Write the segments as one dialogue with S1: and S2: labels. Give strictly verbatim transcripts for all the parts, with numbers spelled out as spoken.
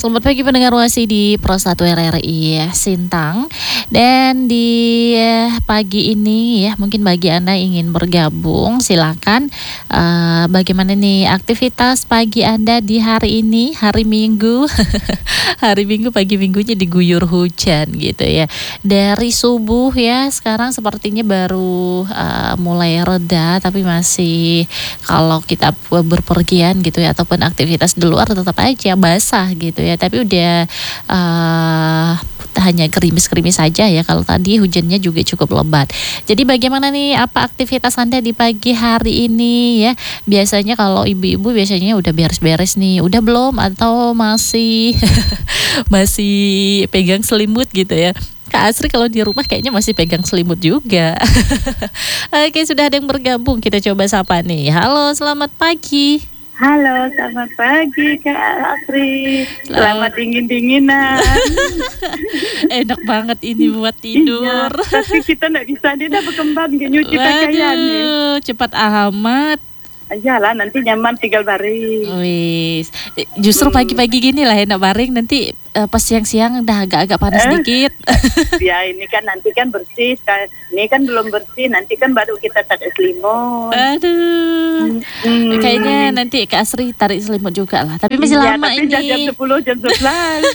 S1: Selamat pagi pendengar Wasi di Pro satu R R I Sintang. Dan di eh, pagi ini ya, mungkin bagi Anda ingin bergabung, silakan. Uh, bagaimana nih aktivitas pagi Anda di hari ini, hari Minggu? Hari Minggu, pagi minggunya diguyur hujan gitu ya. Dari subuh ya, sekarang sepertinya baru uh, mulai reda, tapi masih kalau kita berpergian gitu ya, ataupun aktivitas di luar tetap aja basah gitu ya. Tapi udah uh, hanya gerimis-gerimis saja ya. Kalau tadi hujannya juga cukup lebat. Jadi bagaimana nih, apa aktivitas Anda di pagi hari ini ya? Biasanya kalau ibu-ibu biasanya udah beres-beres nih, udah belum atau masih masih pegang selimut gitu ya? Kak Asri kalau di rumah kayaknya masih pegang selimut juga. Oke, sudah ada yang bergabung, kita coba sapa nih. Halo, selamat pagi.
S2: Halo, selamat pagi Kak Asri. Selamat dingin-dinginan.
S1: Enak banget ini buat tidur.
S2: Iya, tapi kita nggak bisa, dia udah berkembang, dia nyuci pakaian nih.
S1: Cepat amat.
S2: Jalan nanti nyaman tinggal baring.
S1: Wis, justru pagi-pagi gini lah enak baring, nanti uh, pas siang-siang udah agak-agak panas eh, dikit.
S2: Ya ini kan nanti kan bersih, ini kan belum bersih, nanti kan baru kita tarik selimut.
S1: Aduh, hmm. Kayaknya nanti Kak Asri tarik selimut juga lah, tapi masih ya, lama
S2: tapi
S1: ini.
S2: Jam sepuluh, jam sebelas.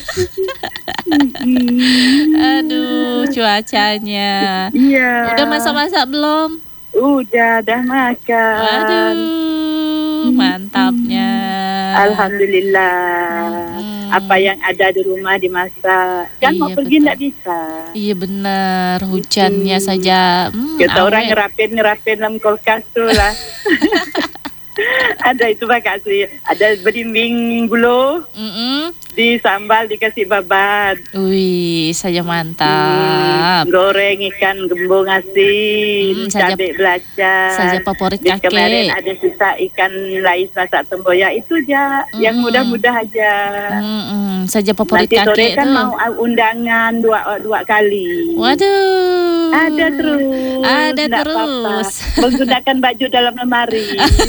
S1: Aduh, cuacanya.
S2: Iya.
S1: Udah masak-masak belum?
S2: Udah, dah makan.
S1: Waduh, mantapnya.
S2: Alhamdulillah. Hmm. Apa yang ada di rumah dimasak. Kan iya, mau pergi nggak bisa.
S1: Iya benar, hujannya hmm. saja. Hmm,
S2: Kita awet. Orang ngerapin-ngerapin dalam kulkas tuh lah. Ada itu Pak Asri, ada berimbing gula, mm-mm. di sambal dikasih babat.
S1: Wih, saja mantap.
S2: Hmm, goreng ikan gembung asin, hmm, cabai belacan.
S1: Saja favorit kakek.
S2: Kemarin ada sisa ikan lais masak tempoyak, itu aja, mm. yang mudah-mudah aja.
S1: Mm-mm. Saja favorit
S2: nanti
S1: kakek
S2: sore kan
S1: tuh.
S2: Mau undangan dua dua kali.
S1: Waduh.
S2: Ada terus.
S1: Ada
S2: Nggak
S1: terus.
S2: Apa-apa. Menggunakan baju dalam lemari.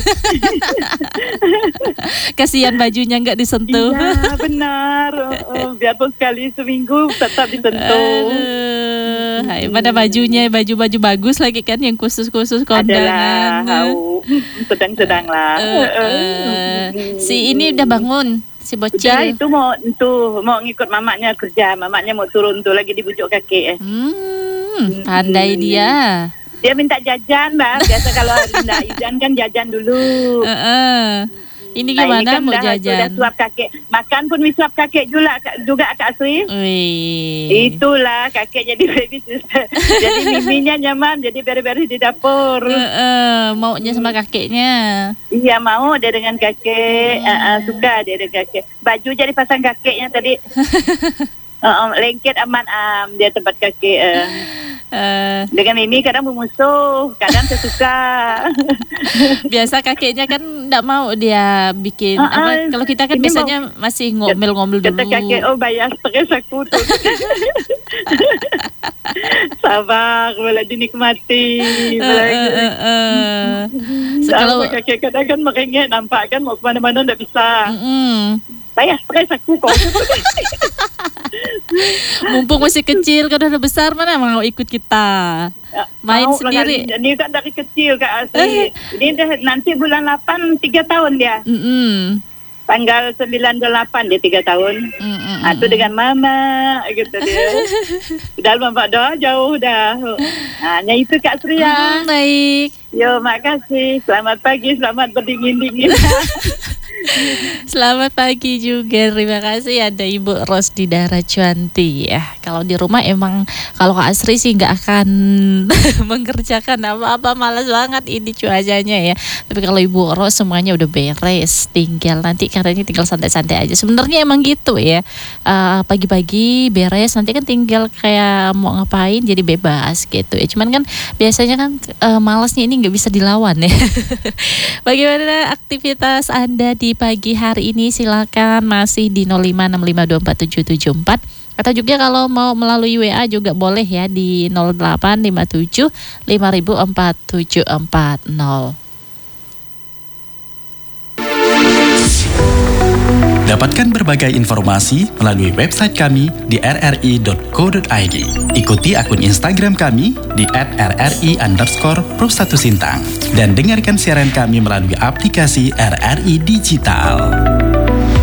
S1: Kasihan bajunya nggak disentuh.
S2: Iya benar. Oh, biarpun sekali seminggu tetap disentuh.
S1: Aduh, hai, pada bajunya baju-baju bagus lagi kan, yang khusus-khusus kondangan.
S2: Adalah, sedang-sedang lah.
S1: Uh, uh, uh. Si ini udah bangun, si bocil.
S2: Udah, itu mau tuh mau ngikut mamaknya kerja, mamaknya mau turun tuh lagi dibujuk kakek.
S1: Hmm, pandai hmm. dia.
S2: Dia minta jajan, Mbak. Biasa kalau hari ndak jajan kan jajan dulu.
S1: Uh, uh. Ini gimana nah, ini kan mau jajan?
S2: Sudah suap kakek. Makan pun disuap kakek juga, juga Kak Asri.
S1: Wih.
S2: Itulah kakek jadi baby sister. Jadi miminya nyaman, jadi beres-beres di dapur.
S1: Uh, uh, maunya sama kakeknya.
S2: Iya mau dia dengan kakek. Hmm. Uh, uh, suka dia dengan kakek. Baju jadi pasang kakeknya tadi. uh, um, lengket aman am dia tempat kakek. Uh. Uh, dengan ini kadang memusuh, kadang sesuka.
S1: Biasa kakeknya kan enggak mau dia bikin uh, apa, uh, kalau kita kan biasanya mau, masih ngomel-ngomel dulu.
S2: Kata kakek, oh bayar stres aku tuh. Sabar, boleh dinikmati.
S1: Uh, uh, uh, uh.
S2: So, kalau kakek kadang kan merengek, nampak kan mau kemana-mana enggak bisa. Uh-uh. Bayar stres aku kok.
S1: Mumpung masih kecil, kan udah besar mana mau ikut kita main
S2: mau
S1: sendiri.
S2: Ini kan dari kecil Kak Asri. Ini dah, nanti bulan delapan tiga tahun dia. Mm-mm. Tanggal sembilan delapan dia tiga tahun. Itu dengan mama gitu dia. Udah bapak doa jauh dah. Hanya itu Kak Asri ya.
S1: Mm, baik.
S2: Yo, makasih. Selamat pagi, selamat berdingin-dingin.
S1: Selamat pagi juga, terima kasih ada Ibu Rosdida Racuanti ya. Kalau di rumah emang kalau Kak Asri sih nggak akan mengerjakan apa-apa, malas banget ini cuacanya ya. Tapi kalau Ibu Ros semuanya udah beres, tinggal nanti katanya tinggal santai-santai aja. Sebenarnya emang gitu ya. Uh, pagi-pagi beres, nanti kan tinggal kayak mau ngapain jadi bebas gitu ya. Cuman kan biasanya kan uh, malasnya ini nggak bisa dilawan ya. Bagaimana aktivitas Anda di pagi hari ini? Silakan masih di nol lima enam lima dua empat tujuh tujuh empat, atau juga kalau mau melalui W A juga boleh ya di nol delapan lima tujuh lima empat tujuh empat nol.
S3: Dapatkan berbagai informasi melalui website kami di r r i dot co dot i d. Ikuti akun Instagram kami di at r r i underscore pro satu Sintang. Dan dengarkan siaran kami melalui aplikasi R R I Digital.